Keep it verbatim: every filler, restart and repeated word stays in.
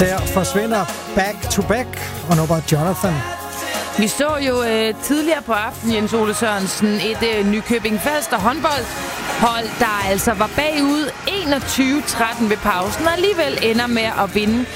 Der forsvinder Back to Back, og nu bare Jonathan. Vi så jo øh, tidligere på aftenen, Jens Ole Sørensen, et øh, Nykøbing Falster håndboldhold, der altså var bagud enogtyve tretten ved pausen, og alligevel ender med at vinde